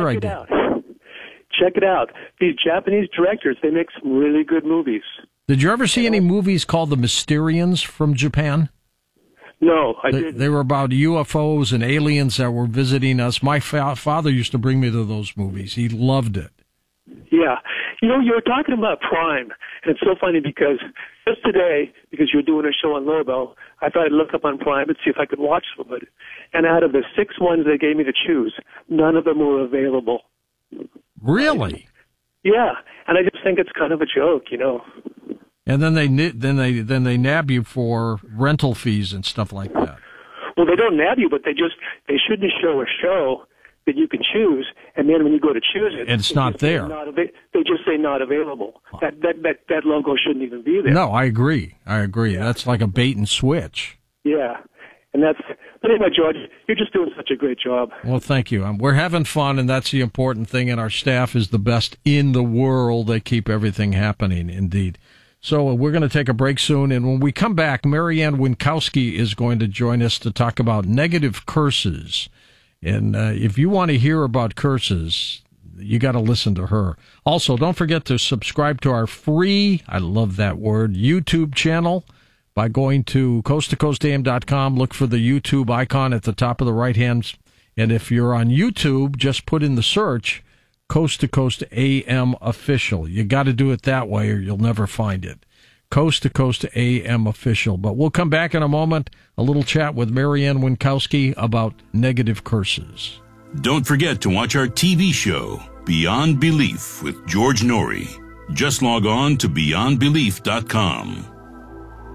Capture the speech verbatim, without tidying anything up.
sure I it did. Out. Check it out. These Japanese directors, they make some really good movies. Did you ever see any movies called The Mysterians from Japan? No, I they, didn't. They were about U F Os and aliens that were visiting us. My fa- father used to bring me to those movies. He loved it. Yeah. You know, you were talking about Prime, and it's so funny because just today, because you're doing a show on Lobo, I thought I'd look up on Prime and see if I could watch some of it. And out of the six ones they gave me to choose, none of them were available. Really? Yeah, and I just think it's kind of a joke, you know. And then they then they then they nab you for rental fees and stuff like that. Well, they don't nab you, but they just they shouldn't show a show that you can choose, and then when you go to choose it, and it's not there. Not av- they just say not available. That, that that that logo shouldn't even be there. No, I agree. I agree. Yeah. That's like a bait and switch. Yeah, and that's. But anyway, George, you're just doing such a great job. Well, thank you. Um, we're having fun, and that's the important thing. And our staff is the best in the world. They keep everything happening, indeed. So we're going to take a break soon, and when we come back, Marianne Winkowski is going to join us to talk about negative curses. And uh, if you want to hear about curses, you got to listen to her. Also, don't forget to subscribe to our free, I love that word, YouTube channel by going to coast to coast a m dot com. Look for the YouTube icon at the top of the right hand. And if you're on YouTube, just put in the search Coast to Coast A M Official. You got to do it that way or you'll never find it. Coast to Coast A M Official. But we'll come back in a moment. A little chat with Marianne Winkowski about negative curses. Don't forget to watch our T V show, Beyond Belief with George Norrie. Just log on to beyond belief dot com.